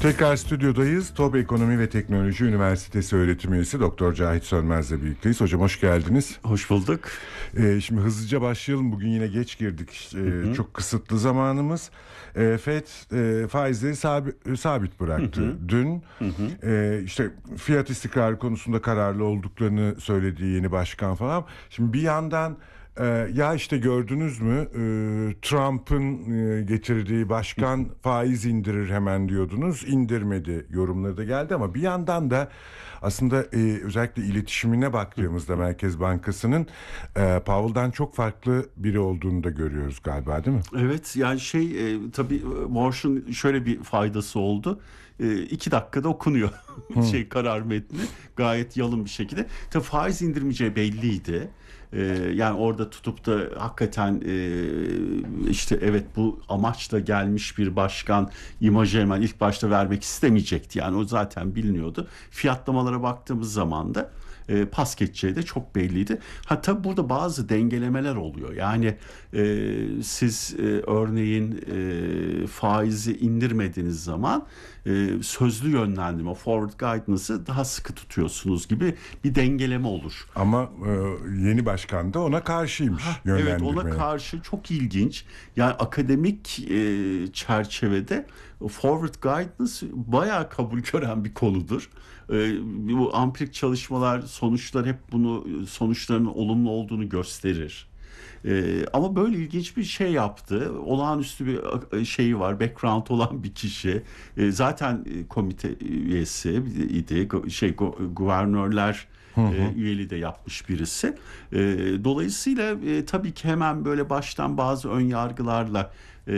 Tekrar stüdyodayız. TOB Ekonomi ve Teknoloji Üniversitesi öğretim üyesi Doktor Cahit Sönmez'le birlikteyiz. Hocam hoş geldiniz. Hoş bulduk. Şimdi hızlıca başlayalım. Bugün yine geç girdik. Çok kısıtlı zamanımız. FED faizleri sabit bıraktı dün. İşte fiyat istikrarı konusunda kararlı olduklarını söylediği yeni başkan falan. Şimdi bir yandan ya işte gördünüz mü Trump'ın getirdiği başkan faiz indirir hemen diyordunuz, indirmedi yorumları da geldi ama bir yandan da aslında özellikle iletişimine baktığımızda Merkez Bankası'nın Powell'dan çok farklı biri olduğunu da görüyoruz galiba, değil mi? Evet, yani tabii Marsh'ın şöyle bir faydası oldu. 2 dakikada okunuyor karar metni gayet yalın bir şekilde. Tabii faiz indirmeyeceği belliydi. Yani orada tutup da hakikaten işte evet bu amaçla gelmiş bir başkan imajı hemen ilk başta vermek istemeyecekti. Yani o zaten biliniyordu. Fiyatlamalara baktığımız zaman da pas geçeceği de çok belliydi. Tabii burada bazı dengelemeler oluyor. Yani siz örneğin faizi indirmediğiniz zaman sözlü yönlendirme, forward guidance'ı daha sıkı tutuyorsunuz gibi bir dengeleme olur. Ama yeni başkan da ona karşıymış yönlendirmeye. Evet, ona karşı çok ilginç. Yani akademik çerçevede forward guidance bayağı kabul gören bir konudur. Bu ampirik çalışmalar, sonuçlar hep sonuçların olumlu olduğunu gösterir. Ama böyle ilginç bir şey yaptı. Olağanüstü bir şeyi var, background olan bir kişi. Zaten komite üyesi idi. Guvernörler üyeliği de yapmış birisi. Dolayısıyla tabii ki hemen böyle baştan bazı ön yargılarla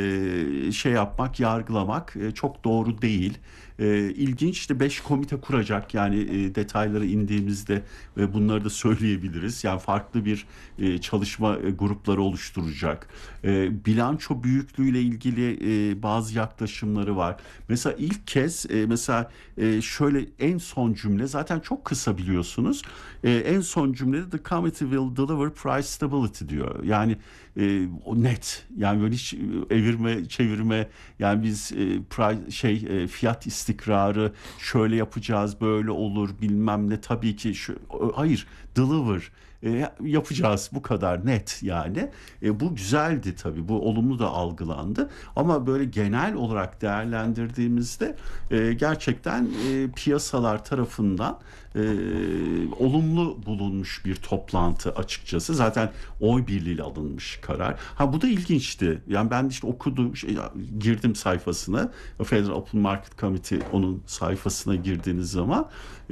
yargılamak çok doğru değil. İlginç, işte 5 komite kuracak, yani detaylara indiğimizde bunları da söyleyebiliriz. Yani farklı bir çalışma grupları oluşturacak. Bilanço büyüklüğüyle ilgili bazı yaklaşımları var. Mesela ilk kez şöyle en son cümle zaten çok kısa biliyorsunuz. En son cümlede the committee will deliver price stability diyor. Yani o net. Yani böyle hiç çevirme, yani biz fiyat istikrarı şöyle yapacağız, böyle olur bilmem ne, tabii ki hayır, deliver yapacağız, bu kadar net yani. Bu güzeldi tabii, bu olumlu da algılandı ama böyle genel olarak değerlendirdiğimizde gerçekten piyasalar tarafından olumlu bulunmuş bir toplantı açıkçası. Zaten oy birliğiyle alınmış karar. Bu da ilginçti. Yani ben işte girdim sayfasına. Federal Open Market Committee, onun sayfasına girdiğiniz zaman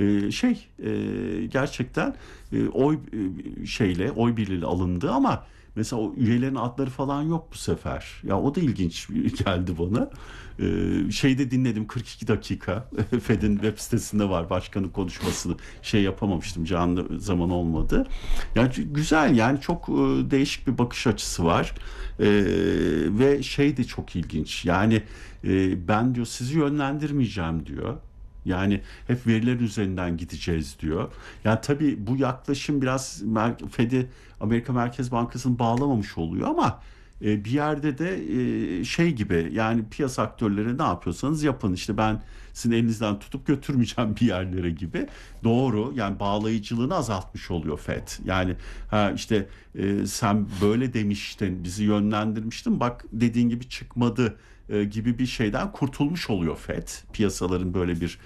gerçekten oy birliğiyle alındı ama mesela o üyelerin adları falan yok bu sefer. Ya o da ilginç geldi bana. Dinledim 42 dakika. Fed'in web sitesinde var başkanın konuşmasını. Yapamamıştım, canlı zaman olmadı. Yani güzel, yani çok değişik bir bakış açısı var. Ve de çok ilginç. Yani ben diyor sizi yönlendirmeyeceğim diyor. Yani hep veriler üzerinden gideceğiz diyor. Yani tabii bu yaklaşım biraz Fed'i, Amerika Merkez Bankası'nı bağlamamış oluyor ama bir yerde de gibi, yani piyasa aktörleri ne yapıyorsanız yapın, işte ben sizin elinizden tutup götürmeyeceğim bir yerlere gibi. Doğru, yani bağlayıcılığını azaltmış oluyor Fed. Yani sen böyle demiştin, bizi yönlendirmiştin, bak dediğin gibi çıkmadı gibi bir şeyden kurtulmuş oluyor Fed. Piyasaların böyle bir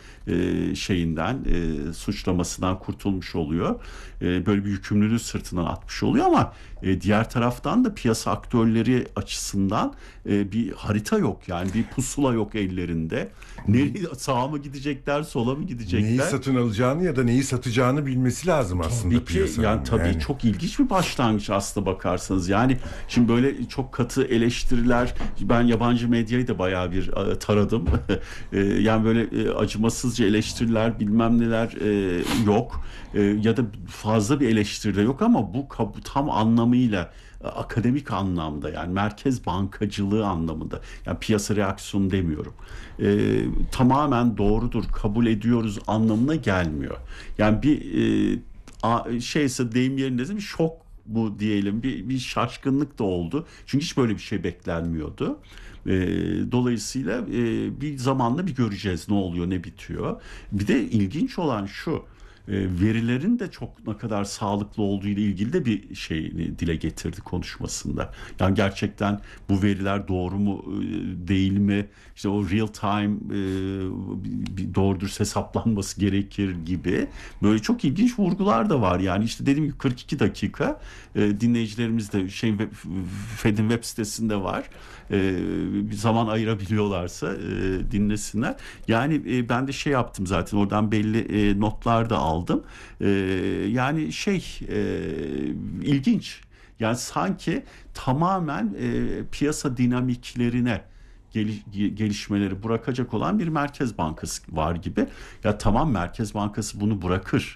suçlamasından kurtulmuş oluyor. Böyle bir yükümlülüğü sırtından atmış oluyor ama diğer taraftan da piyasa aktörleri açısından bir harita yok, yani bir pusula yok ellerinde. Sağa mı gidecekler, sola mı gidecekler? Neyi satın alacağını ya da neyi satacağını bilmesi lazım aslında tabii ki, piyasanın. Yani çok ilginç bir başlangıç aslında bakarsanız. Yani şimdi böyle çok katı eleştiriler, ben yabancı medyayı da bayağı bir taradım. Yani böyle acımasızca eleştiriler, bilmem neler yok. Ya da fazla bir eleştiri de yok ama bu tam anlamıyla akademik anlamda, yani merkez bankacılığı anlamında, yani piyasa reaksiyonu demiyorum, tamamen doğrudur, kabul ediyoruz anlamına gelmiyor. Yani bir deyim yerinde bir şok bu diyelim, bir şaşkınlık da oldu. Çünkü hiç böyle bir şey beklenmiyordu. Dolayısıyla bir zamanla bir göreceğiz ne oluyor, ne bitiyor. Bir de ilginç olan şu, verilerin de çok ne kadar sağlıklı olduğu ile ilgili de bir şey dile getirdi konuşmasında. Yani gerçekten bu veriler doğru mu, değil mi? İşte o real time doğru dürüst hesaplanması gerekir gibi böyle çok ilginç vurgular da var. Yani işte dediğim gibi 42 dakika, dinleyicilerimiz de Fed'in web sitesinde var. Bir zaman ayırabiliyorlarsa dinlesinler. Yani ben de şey yaptım zaten, oradan belli notlar da aldım. Yani ilginç. Yani sanki tamamen piyasa dinamiklerine gelişmeleri bırakacak olan bir Merkez Bankası var gibi. Ya tamam, Merkez Bankası bunu bırakır.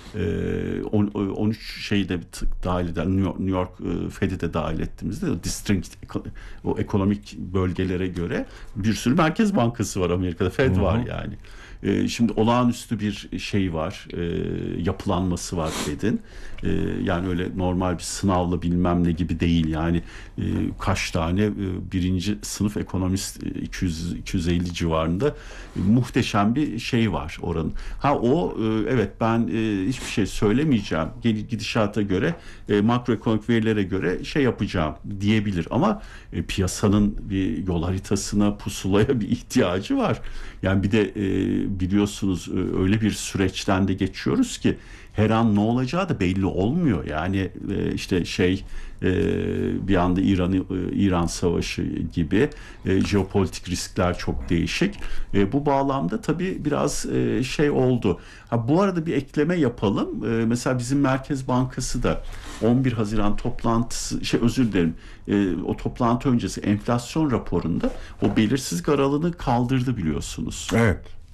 13 şeyde dahil eden New York Fed'i de dahil ettiğimizde o distinct, o ekonomik bölgelere göre bir sürü Merkez Bankası var Amerika'da. Fed var yani. Şimdi olağanüstü bir şey var, yapılanması var Fed'in. Yani öyle normal bir sınavla bilmem ne gibi değil. Yani kaç tane birinci sınıf ekonomist, 200-250 civarında, muhteşem bir şey var oranın. Evet, ben hiçbir şey söylemeyeceğim. Gidişata göre, makroekonomik verilere göre şey yapacağım diyebilir. Ama piyasanın bir yol haritasına, pusulaya bir ihtiyacı var. Yani bir de biliyorsunuz öyle bir süreçten de geçiyoruz ki her an ne olacağı da belli olmuyor. Yani işte bir anda İran Savaşı gibi jeopolitik riskler çok değişik. Bu bağlamda tabii biraz oldu. Bu arada bir ekleme yapalım. Mesela bizim Merkez Bankası da 11 Haziran toplantısı, o toplantı öncesi enflasyon raporunda o belirsizlik aralığını kaldırdı, biliyorsunuz. Evet.